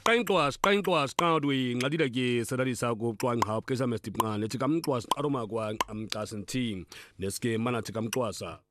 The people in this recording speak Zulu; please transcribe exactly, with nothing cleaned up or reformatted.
siqainqwa siqainqwa siqadwi ngadile ke sedalisa ku xwangqa ke sa mesti pqane thikamxwa siqaroma kwa nqamxa senthi neske mana thikamxwasa